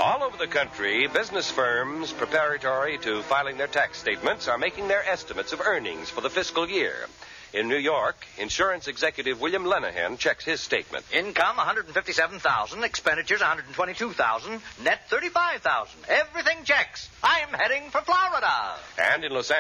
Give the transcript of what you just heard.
All over the country, business firms preparatory to filing their tax statements are making their estimates of earnings for the fiscal year. In New York, insurance executive William Lenahan checks his statement. Income, $157,000. Expenditures, $122,000. Net, $35,000. Everything checks. I'm heading for Florida. And in Los Angeles,